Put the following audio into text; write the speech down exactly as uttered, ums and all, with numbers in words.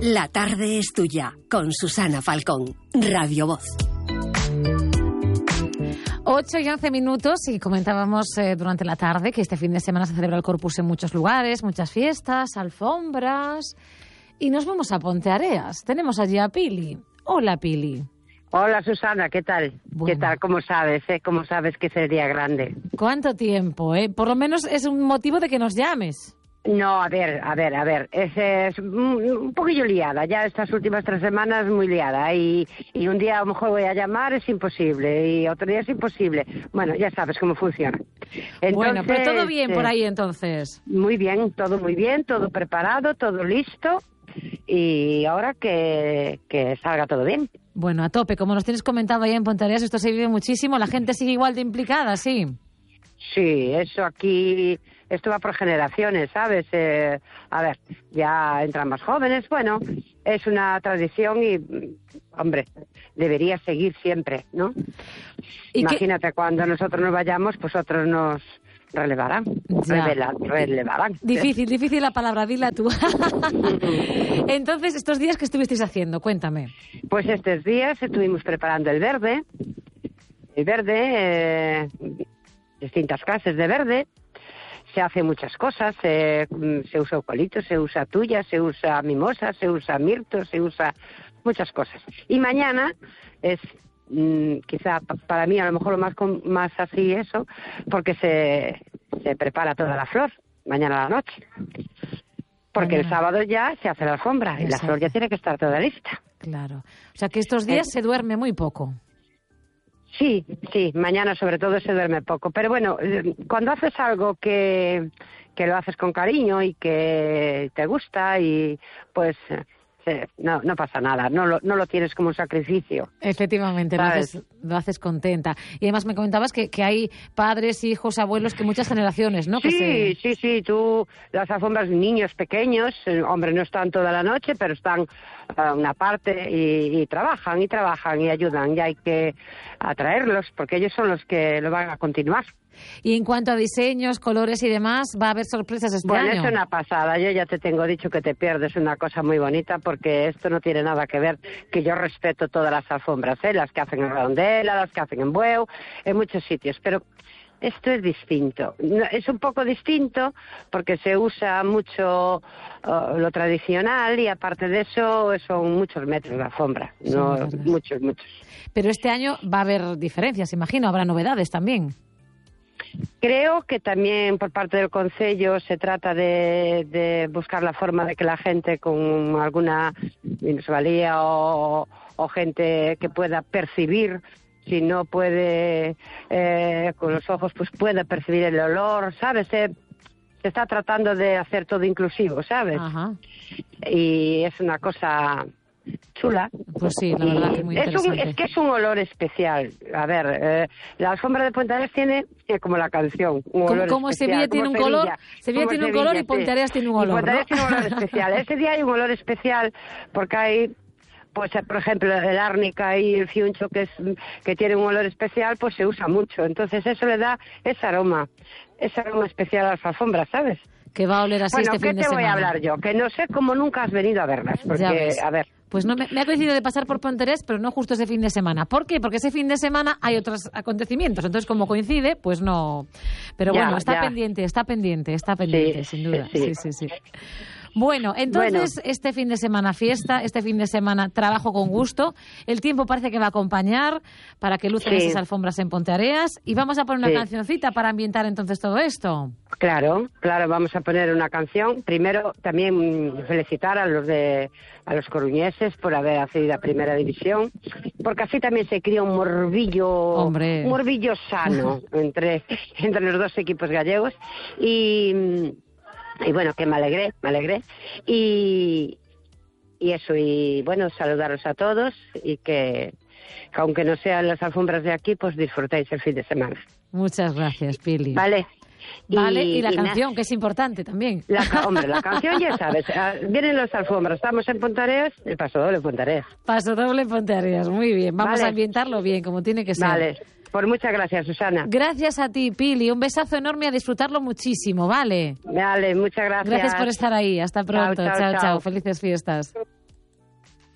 La tarde es tuya, con Susana Falcón, Radio Voz. ocho y once minutos y comentábamos eh, durante la tarde que este fin de semana se celebra el Corpus en muchos lugares, muchas fiestas, alfombras. Y nos vamos a Ponteareas. Tenemos allí a Pili. Hola, Pili. Hola, Susana, ¿qué tal? Bueno. ¿Qué tal? ¿Cómo sabes? Eh? ¿Cómo sabes que es el día grande? ¿Cuánto tiempo? Eh? Por lo menos es un motivo de que nos llames. No, a ver, a ver, a ver, es, es un, un poquillo liada, ya estas últimas tres semanas muy liada, y, y un día a lo mejor voy a llamar, es imposible, y otro día es imposible. Bueno, ya sabes cómo funciona. Entonces, bueno, pero todo bien por ahí entonces. Muy bien, todo muy bien, todo preparado, todo listo, y ahora que, que salga todo bien. Bueno, a tope, como nos tienes comentado ahí en Ponteareas, esto se vive muchísimo, la gente sigue igual de implicada, ¿sí? Sí, eso aquí, esto va por generaciones, ¿sabes? Eh, a ver, ya entran más jóvenes, bueno, es una tradición y, hombre, debería seguir siempre, ¿no? Imagínate, qué? Cuando nosotros nos vayamos, pues otros nos relevarán, Revela, relevarán. Difícil, difícil la palabra, dila tú. Entonces, estos días, ¿qué estuvisteis haciendo? Cuéntame. Pues estos días estuvimos preparando el verde, el verde... Eh, distintas clases de verde, se hace muchas cosas, eh, se usa eucalipto, se usa tuya, se usa mimosa, se usa mirto, se usa muchas cosas. Y mañana es mmm, quizá para mí a lo mejor lo más, más así eso, porque se, se prepara toda la flor, mañana a la noche. Porque mañana. El sábado ya se hace la alfombra y la flor ya tiene que estar toda lista. Claro. O sea que estos días eh, se duerme muy poco. Sí, sí, mañana sobre todo se duerme poco. Pero bueno, cuando haces algo que, que lo haces con cariño y que te gusta, y pues no, no pasa nada, no lo, no lo tienes como un sacrificio. Efectivamente, lo haces, lo haces contenta. Y además me comentabas que, que hay padres, hijos, abuelos, que muchas generaciones, ¿no? Sí, que se... sí, sí, tú, las alfombras de niños pequeños, hombre, no están toda la noche, pero están uh, una parte y, y trabajan, y trabajan, y ayudan, y hay que atraerlos, porque ellos son los que lo van a continuar. Y en cuanto a diseños, colores y demás, ¿va a haber sorpresas este bueno, año? Bueno, es una pasada. Yo ya te tengo dicho que te pierdes una cosa muy bonita, porque esto no tiene nada que ver, que yo respeto todas las alfombras, ¿eh? Las que hacen en Redondela, las que hacen en Bueu, en muchos sitios, pero esto es distinto. Es un poco distinto porque se usa mucho uh, lo tradicional, y aparte de eso son muchos metros de alfombra, sí, no, muchos, muchos. Pero este año va a haber diferencias, imagino, habrá novedades también. Creo que también por parte del Concello se trata de, de buscar la forma de que la gente con alguna minusvalía o, o gente que pueda percibir, si no puede eh, con los ojos, pues pueda percibir el olor, ¿sabes? Se, se está tratando de hacer todo inclusivo, ¿sabes? Ajá. Y es una cosa chula. Pues sí, la verdad que muy es interesante. Un, es que es un olor especial. A ver, eh, la alfombra de Ponteareas tiene, eh, como la canción, un como, olor como especial. Sevilla tiene un color, Sevilla tiene un color y Ponteareas sí. tiene un olor, Ponteareas ¿no? tiene un olor especial. Ese día hay un olor especial porque hay, pues por ejemplo, el árnica y el fiuncho, que es que tiene un olor especial, pues se usa mucho. Entonces eso le da ese aroma, ese aroma especial a las alfombras, ¿sabes? Que va a oler así bueno, este fin de semana. Bueno, ¿qué te voy a hablar yo? Que no sé cómo nunca has venido a verlas, porque, a ver... Pues no me, me ha coincidido de pasar por Ponteareas, pero no justo ese fin de semana. ¿Por qué? Porque ese fin de semana hay otros acontecimientos. Entonces, como coincide, pues no... Pero ya, bueno, está ya. pendiente, está pendiente, está pendiente, sí, sin duda. Sí, sí, sí. sí. Bueno, entonces, bueno. Este fin de semana fiesta, este fin de semana trabajo con gusto. El tiempo parece que va a acompañar para que lucen sí. esas alfombras en Ponteareas. Y vamos a poner una sí. cancioncita para ambientar entonces todo esto. Claro, claro, vamos a poner una canción. Primero, también felicitar a los de a los coruñeses por haber accedido a Primera División, porque así también se cría un morbillo, Hombre. un morbillo sano entre, entre los dos equipos gallegos. Y... Y bueno, que me alegré, me alegré. Y, y eso, y bueno, saludaros a todos y que, que aunque no sean las alfombras de aquí, pues disfrutéis el fin de semana. Muchas gracias, Pili. Vale. Vale, y, y la y canción, na... que es importante también. La, hombre, la canción ya sabes, vienen las alfombras, estamos en Ponteareas, el Paso Doble Ponteareas. Paso Doble Ponteareas, muy bien, vamos vale. a ambientarlo bien, como tiene que ser. Vale. Pues muchas gracias, Susana. Gracias a ti, Pili. Un besazo enorme, a disfrutarlo muchísimo, ¿vale? Vale, muchas gracias. Gracias por estar ahí. Hasta pronto. Chao, chao. chao. chao. Felices fiestas.